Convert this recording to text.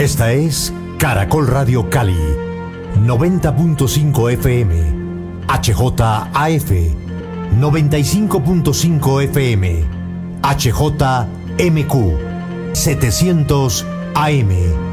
Esta es Caracol Radio Cali, 90.5 FM, HJAF, 95.5 FM, HJMQ, 700 AM.